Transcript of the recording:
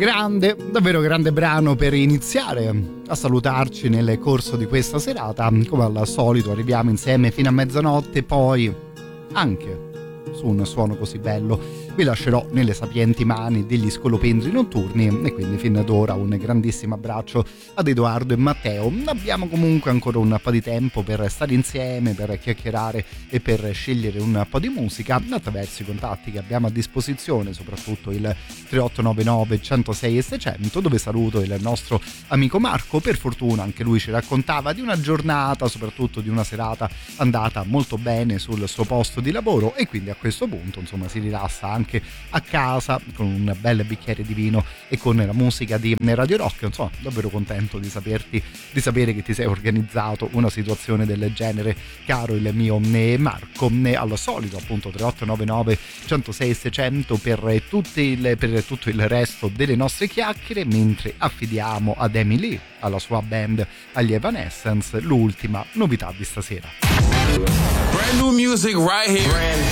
Grande, davvero grande brano per iniziare a salutarci nel corso di questa serata. Come al solito arriviamo insieme fino a mezzanotte, poi anche su un suono così bello vi lascerò nelle sapienti mani degli scolopendri notturni, e quindi fin d'ora un grandissimo abbraccio ad Edoardo e Matteo. Abbiamo comunque ancora un po' di tempo per stare insieme, per chiacchierare e per scegliere un po' di musica attraverso i contatti che abbiamo a disposizione, soprattutto il 3899 106 e 600, dove saluto il nostro amico Marco. Per fortuna anche lui ci raccontava di una giornata, soprattutto di una serata andata molto bene sul suo posto di lavoro, e quindi a questo punto insomma si rilassa anche a casa con un bel bicchiere di vino e con la musica di Radio Rock. Insomma, davvero contento di sapere che ti sei organizzato una situazione del genere, caro il mio Marco. Al solito appunto 3899 106 600 per tutto il resto delle nostre chiacchiere, mentre affidiamo ad Emily, alla sua band, agli Evanescence, l'ultima novità di stasera. Brand new music right here.